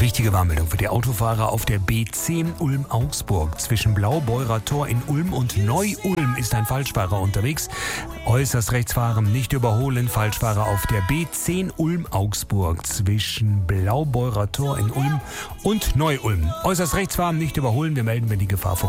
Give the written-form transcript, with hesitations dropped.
Richtige Warnmeldung für die Autofahrer auf der B10 Ulm-Augsburg. Zwischen Blaubeurer Tor in Ulm und Neu-Ulm ist ein Falschfahrer unterwegs. Äußerst rechts fahren, nicht überholen. Falschfahrer auf der B10 Ulm-Augsburg. Zwischen Blaubeurer Tor in Ulm und Neu-Ulm. Äußerst rechts fahren, nicht überholen. Wir melden, wenn die Gefahr vorbei ist.